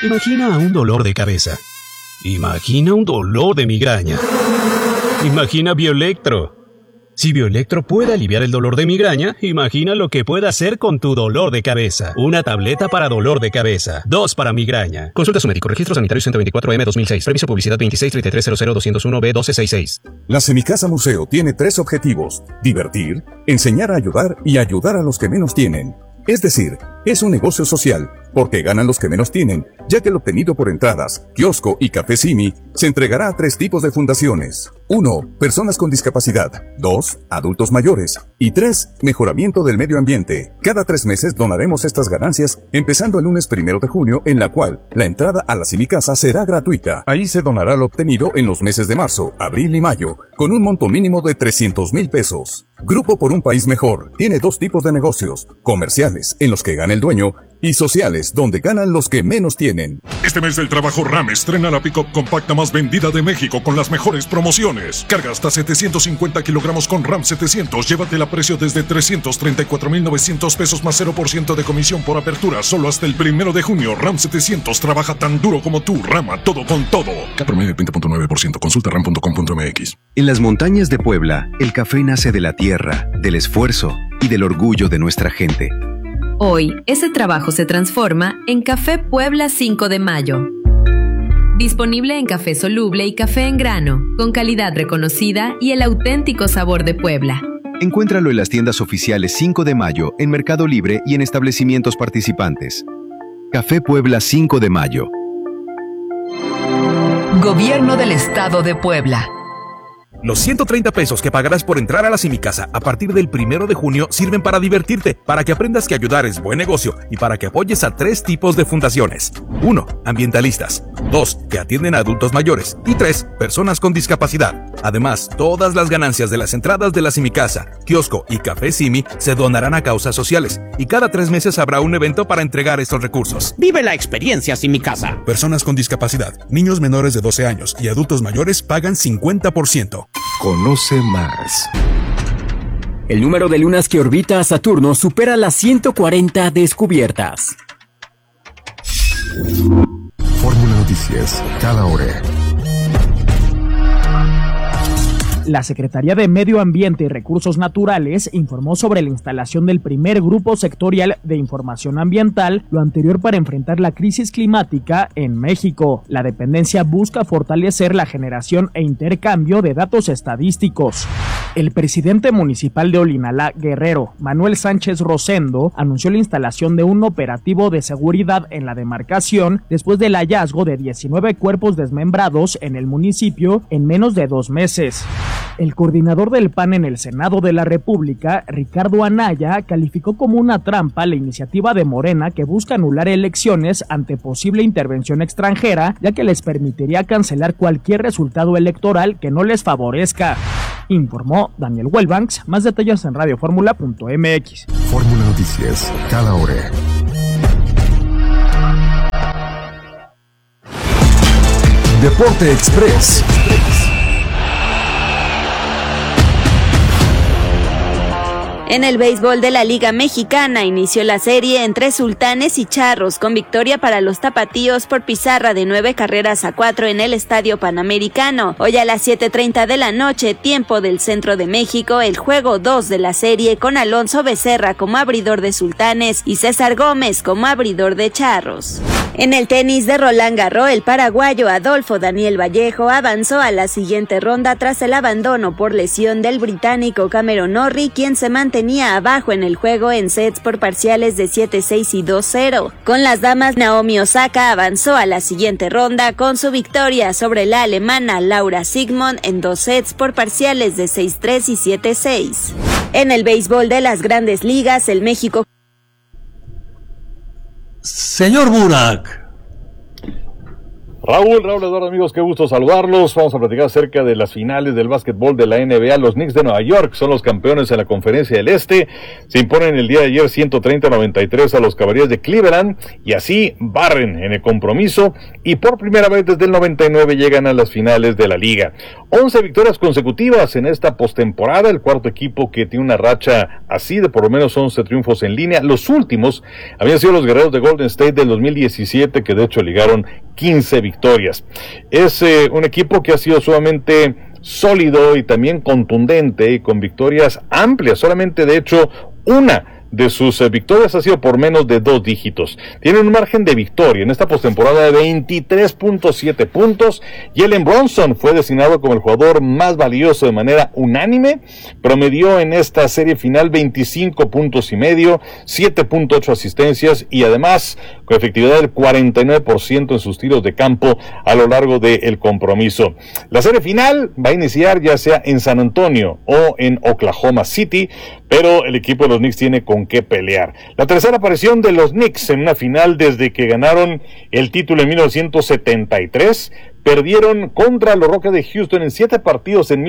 Imagina un dolor de cabeza. Imagina un dolor de migraña. Imagina Bioelectro. Si Bioelectro puede aliviar el dolor de migraña, imagina lo que puede hacer con tu dolor de cabeza. Una tableta para dolor de cabeza. 2 para migraña. Consulta a su médico. Registro sanitario 124M 2006. Previso publicidad 2633000201B1266. La Semicasa Museo tiene 3 objetivos: divertir, enseñar a ayudar y ayudar a los que menos tienen. Es decir, es un negocio social, porque ganan los que menos tienen, ya que lo obtenido por entradas, kiosco y café Simi se entregará a 3 tipos de fundaciones. 1. Personas con discapacidad. 2. Adultos mayores. Y 3. Mejoramiento del medio ambiente. Cada 3 meses donaremos estas ganancias, empezando el lunes 1 de junio, en la cual la entrada a la Semicasa será gratuita. Ahí se donará lo obtenido en los meses de marzo, abril y mayo, con un monto mínimo de 300,000 pesos. Grupo por un país mejor tiene 2 tipos de negocios: comerciales, en los que gana el dueño, y sociales, donde ganan los que menos tienen. Este mes del trabajo, RAM estrena la pick-up compacta más vendida de México con las mejores promociones. Carga hasta 750 kilogramos con RAM 700. Llévatela a precio desde 334,900 pesos más 0% de comisión por apertura. Solo hasta el 1 de junio. RAM 700 trabaja tan duro como tú. Rama todo con todo. Cat promedio 20.9%. Consulta ram.com.mx. En las montañas de Puebla, el café nace de la tierra, del esfuerzo y del orgullo de nuestra gente. Hoy, ese trabajo se transforma en Café Puebla 5 de Mayo. Disponible en café soluble y café en grano, con calidad reconocida y el auténtico sabor de Puebla. Encuéntralo en las tiendas oficiales 5 de Mayo, en Mercado Libre y en establecimientos participantes. Café Puebla 5 de Mayo. Gobierno del Estado de Puebla. Los 130 pesos que pagarás por entrar a la Semicasa a partir del 1 de junio sirven para divertirte, para que aprendas que ayudar es buen negocio y para que apoyes a 3 tipos de fundaciones. 1. Ambientalistas. 2. Que atienden a adultos mayores. Y 3. Personas con discapacidad. Además, todas las ganancias de las entradas de la Semicasa, kiosco y café Simi se donarán a causas sociales. Y cada 3 meses habrá un evento para entregar estos recursos. Vive la experiencia Semicasa. Personas con discapacidad, niños menores de 12 años y adultos mayores pagan 50%. Conoce más. El número de lunas que orbita a Saturno supera las 140 descubiertas. Fórmula Noticias, cada hora. La Secretaría de Medio Ambiente y Recursos Naturales informó sobre la instalación del primer grupo sectorial de información ambiental, lo anterior para enfrentar la crisis climática en México. La dependencia busca fortalecer la generación e intercambio de datos estadísticos. El presidente municipal de Olinalá, Guerrero, Manuel Sánchez Rosendo, anunció la instalación de un operativo de seguridad en la demarcación después del hallazgo de 19 cuerpos desmembrados en el municipio en menos de 2 meses. El coordinador del PAN en el Senado de la República, Ricardo Anaya, calificó como una trampa la iniciativa de Morena que busca anular elecciones ante posible intervención extranjera, ya que les permitiría cancelar cualquier resultado electoral que no les favorezca. Informó Daniel Wellbanks. Más detalles en radioformula.mx. Fórmula Noticias, cada hora. Deporte Express. En el béisbol de la Liga Mexicana inició la serie entre Sultanes y Charros con victoria para los tapatíos por pizarra de 9-4 en el Estadio Panamericano. Hoy a las 7:30 de la noche, tiempo del centro de México, el juego 2 de la serie con Alonso Becerra como abridor de Sultanes y César Gómez como abridor de Charros. En el tenis de Roland Garros, el paraguayo Adolfo Daniel Vallejo avanzó a la siguiente ronda tras el abandono por lesión del británico Cameron Norrie, quien se mantenía abajo en el juego en sets por parciales de 7-6 y 2-0. Con las damas, Naomi Osaka avanzó a la siguiente ronda con su victoria sobre la alemana Laura Siegemund en 2 sets por parciales de 6-3 y 7-6. En el béisbol de las Grandes Ligas, el México... Señor Burak. Raúl Eduardo, amigos, qué gusto saludarlos. Vamos a platicar acerca de las finales del básquetbol de la NBA. Los Knicks de Nueva York son los campeones en la Conferencia del Este. Se imponen el día de ayer 130-93 a los Cavaliers de Cleveland y así barren en el compromiso y por primera vez desde el 99 llegan a las finales de la liga. 11 victorias consecutivas en esta postemporada, el cuarto equipo que tiene una racha así de por lo menos 11 triunfos en línea. Los últimos habían sido los guerreros de Golden State del 2017, que de hecho ligaron 15 victorias. Es un equipo que ha sido sumamente sólido y también contundente y con victorias amplias. Solamente de hecho una de sus victorias ha sido por menos de 2 dígitos. Tienen un margen de victoria en esta postemporada de 23.7 puntos. Jalen Brunson fue designado como el jugador más valioso de manera unánime. Promedió en esta serie final 25 puntos y medio, 7.8 asistencias y además con efectividad del 49% en sus tiros de campo a lo largo del compromiso. La serie final va a iniciar ya sea en San Antonio o en Oklahoma City, pero el equipo de los Knicks tiene con qué pelear. La tercera aparición de los Knicks en una final desde que ganaron el título en 1973. Perdieron contra los Rockets de Houston en 7 partidos en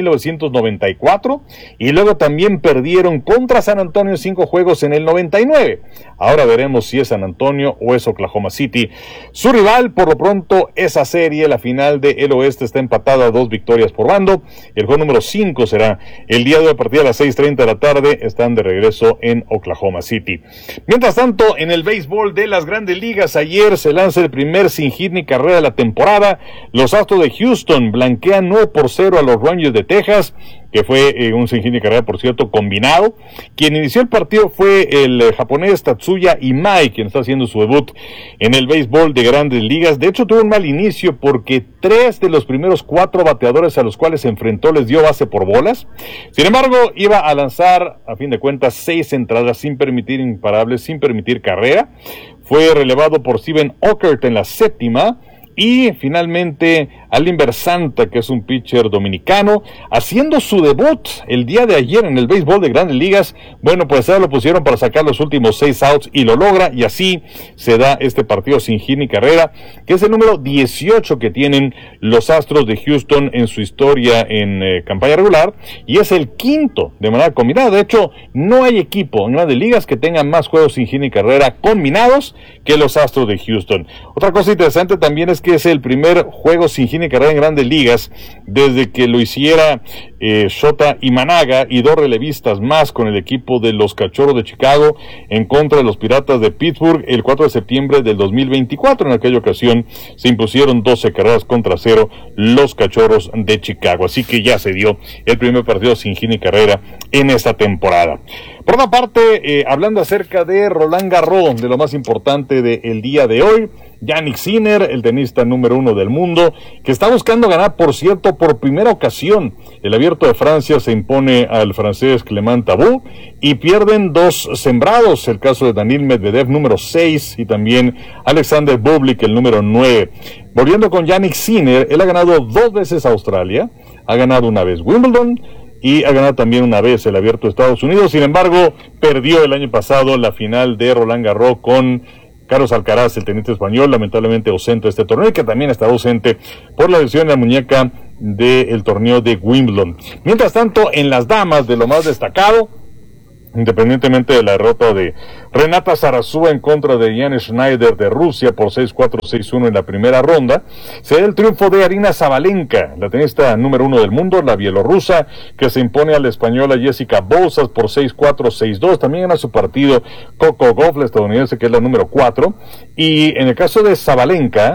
1994 y luego también perdieron contra San Antonio en 5 juegos en el 99. Ahora veremos si es San Antonio o es Oklahoma City. Su rival, por lo pronto, esa serie, la final del Oeste, está empatada a 2 victorias por bando. El juego número 5 será el día de hoy a partir de las 6:30 de la tarde. Están de regreso en Oklahoma City. Mientras tanto, en el béisbol de las Grandes Ligas, ayer se lanza el primer sin hit ni carrera de la temporada. Los Astros de Houston blanquean 9-0 a los Rangers de Texas, que fue un sin hit ni carrera, por cierto, combinado. Quien inició el partido fue el japonés Tatsuya Imai, quien está haciendo su debut en el béisbol de Grandes Ligas. De hecho, tuvo un mal inicio porque 3 de los primeros 4 bateadores a los cuales se enfrentó les dio base por bolas. Sin embargo, iba a lanzar, a fin de cuentas, 6 entradas sin permitir imparables, sin permitir carrera. Fue relevado por Steven Ockert en la 7ª. Y finalmente Alimber Santa, que es un pitcher dominicano, haciendo su debut el día de ayer en el béisbol de Grandes Ligas. Bueno, pues ahora lo pusieron para sacar los últimos 6 outs y lo logra, y así se da este partido sin hit ni carrera, que es el número 18 que tienen los Astros de Houston en su historia en campaña regular, y es el 5º de manera combinada. De hecho, no hay equipo en Grandes Ligas que tenga más juegos sin hit ni carrera combinados que los Astros de Houston. Otra cosa interesante también es que es el primer juego sin hit ni carrera en Grandes Ligas desde que lo hiciera Shota Imanaga y 2 relevistas más con el equipo de los Cachorros de Chicago en contra de los Piratas de Pittsburgh el 4 de septiembre del 2024. En aquella ocasión se impusieron 12 carreras contra 0 los Cachorros de Chicago. Así que ya se dio el primer partido sin hit ni carrera en esta temporada. Por otra parte, hablando acerca de Roland Garros, de lo más importante del día de hoy, Jannik Sinner, el tenista número 1 del mundo, que está buscando ganar, por cierto, por primera ocasión. El Abierto de Francia se impone al francés Clément Tabou y pierden 2 sembrados, el caso de Daniil Medvedev, número 6, y también Alexander Bublik, el número 9. Volviendo con Jannik Sinner, él ha ganado 2 veces Australia, ha ganado una vez Wimbledon, y ha ganado también una vez el Abierto de Estados Unidos. Sin embargo, perdió el año pasado la final de Roland Garros con Carlos Alcaraz, el tenista español, lamentablemente ausente de este torneo, y que también está ausente por la lesión en la muñeca del torneo de Wimbledon. Mientras tanto, en las damas, de lo más destacado, independientemente de la derrota de Renata Zarazúa en contra de Jan Schneider de Rusia por 6-4, 6-1 en la primera ronda, se da el triunfo de Aryna Sabalenka, la tenista número 1 del mundo, la bielorrusa, que se impone a la española Jessica Bosas por 6-4, 6-2. También gana su partido Coco Gauff, la estadounidense, que es la número 4. Y en el caso de Sabalenka,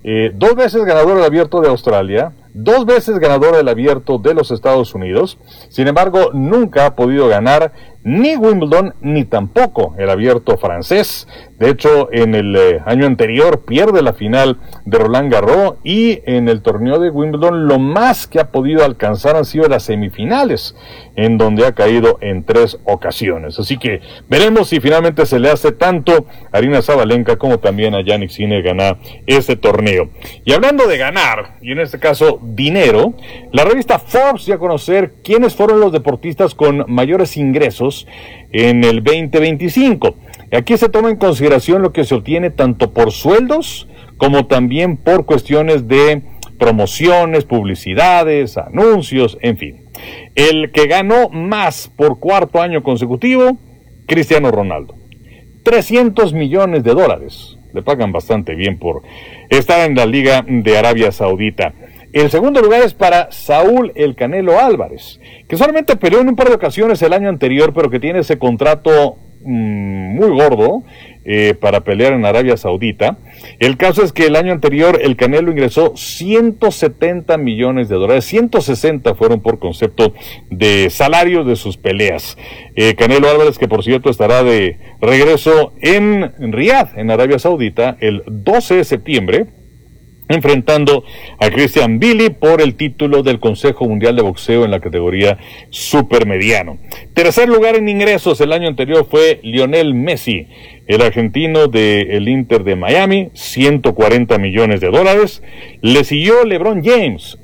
2 veces ganadora del Abierto de Australia, 2 veces ganadora del Abierto de los Estados Unidos. Sin embargo, nunca ha podido ganar ni Wimbledon ni tampoco el Abierto francés. De hecho, en el año anterior pierde la final de Roland Garros, y en el torneo de Wimbledon lo más que ha podido alcanzar han sido las semifinales, en donde ha caído en 3 ocasiones. Así que veremos si finalmente se le hace tanto a Aryna Sabalenka como también a Jannik Sinner ganar este torneo. Y hablando de ganar, y en este caso dinero, la revista Forbes dio a conocer quiénes fueron los deportistas con mayores ingresos $100 en el 2025. Aquí se toma en consideración lo que se obtiene tanto por sueldos como también por cuestiones de promociones, publicidades, anuncios, en fin. El que ganó más por cuarto año consecutivo, Cristiano Ronaldo. $300 millones. Le pagan bastante bien por estar en la Liga de Arabia Saudita. El segundo lugar es para Saúl El Canelo Álvarez, que solamente peleó en un par de ocasiones el año anterior, pero que tiene ese contrato muy gordo para pelear en Arabia Saudita. El caso es que el año anterior el Canelo ingresó $170 millones, 160 fueron por concepto de salarios de sus peleas. Canelo Álvarez, que por cierto estará de regreso en Riyadh, en Arabia Saudita, el 12 de septiembre, enfrentando a Christian Billy por el título del Consejo Mundial de Boxeo en la categoría supermediano. Tercer lugar en ingresos el año anterior fue Lionel Messi, el argentino del Inter de Miami, $140 millones. Le siguió LeBron James,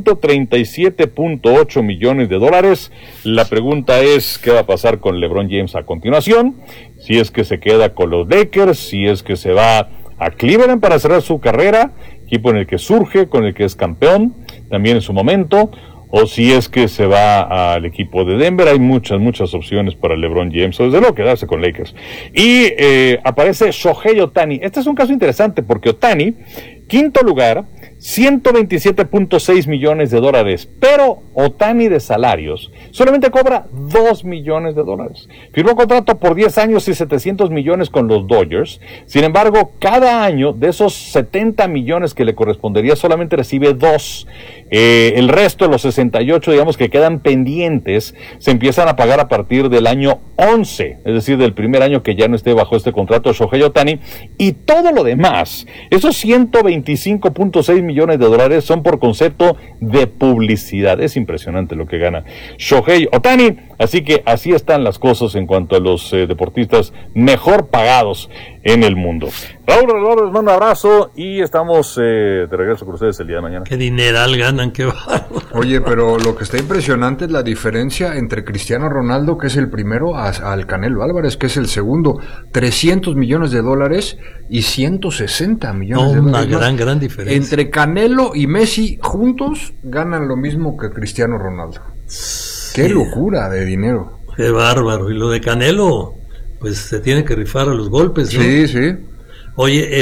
$137.8 millones. La pregunta es, ¿qué va a pasar con LeBron James a continuación? Si es que se queda con los Lakers, si es que se va a Cleveland para cerrar su carrera, equipo en el que surge, con el que es campeón, también en su momento, o si es que se va al equipo de Denver. Hay muchas opciones para LeBron James, o desde luego quedarse con Lakers. Y aparece Shohei Ohtani. Este es un caso interesante porque Ohtani, quinto lugar, $127.6 millones, pero Ohtani de salarios solamente cobra $2 millones. Firmó contrato por 10 años y $700 millones con los Dodgers. Sin embargo, cada año de esos $70 millones que le correspondería solamente recibe 2. El resto, los 68, digamos, que quedan pendientes, se empiezan a pagar a partir del año 11, es decir, del primer año que ya no esté bajo este contrato Shohei Ohtani, y todo lo demás, esos $125.6 millones son por concepto de publicidad. Es impresionante lo que gana Shohei Ohtani, así que así están las cosas en cuanto a los deportistas mejor pagados en el mundo. Raúl, les mando un abrazo y estamos de regreso con ustedes el día de mañana. Qué dineral ganan, qué bárbaro. Oye, pero lo que está impresionante es la diferencia entre Cristiano Ronaldo, que es el primero, al Canelo Álvarez, que es el segundo. $300 millones y $160 millones. Una gran diferencia. Entre Canelo y Messi juntos ganan lo mismo que Cristiano Ronaldo. Sí. Qué locura de dinero. Qué bárbaro. Y lo de Canelo, pues se tiene que rifar a los golpes, ¿no? Sí. Oye,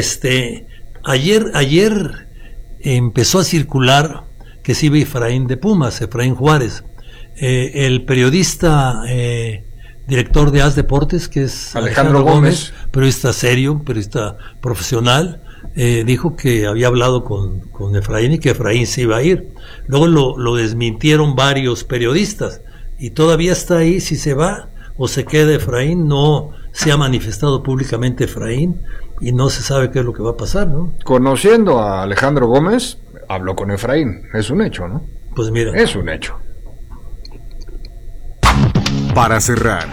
ayer empezó a circular que sí iba Efraín de Pumas, Efraín Juárez. El periodista director de AS Deportes, que es Alejandro Gómez, periodista serio, periodista profesional, dijo que había hablado con Efraín y que Efraín se iba a ir. Luego lo desmintieron varios periodistas y todavía está ahí si se va o se queda Efraín. No se ha manifestado públicamente Efraín y no se sabe qué es lo que va a pasar, ¿no? Conociendo a Alejandro Gómez, habló con Efraín. Es un hecho, ¿no? Pues mira. Es un hecho. Para cerrar.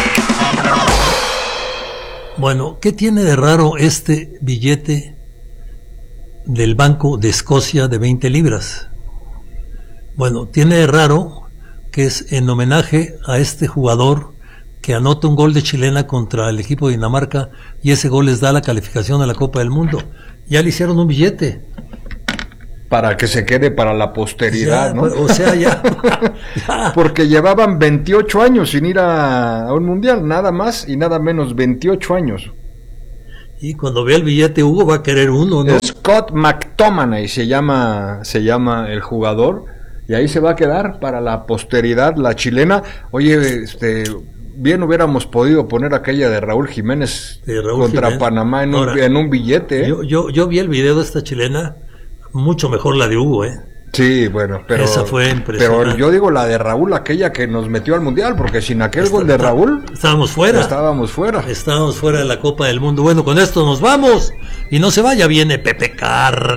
Bueno, ¿qué tiene de raro este billete del Banco de Escocia de 20 libras? Bueno, tiene de raro que es en homenaje a este jugador que anota un gol de chilena contra el equipo de Dinamarca y ese gol les da la calificación a la Copa del Mundo. Ya le hicieron un billete. Para que se quede para la posteridad, ya, ¿no? O sea, ya. Porque llevaban 28 años sin ir a un mundial, nada más y nada menos, 28 años. Y cuando vea el billete, Hugo va a querer uno, ¿no? Scott McTominay se llama el jugador, y ahí se va a quedar para la posteridad, la chilena. Oye, bien hubiéramos podido poner aquella de Raúl Jiménez contra Jiménez. Panamá en un billete. Yo vi el video de esta chilena, mucho mejor la de Hugo, Sí, bueno, pero esa fue impresionante. Pero yo digo la de Raúl, aquella que nos metió al mundial, porque sin aquel gol de Raúl estábamos fuera de la Copa del Mundo. Bueno, con esto nos vamos y no se vaya, viene Pepe Carr.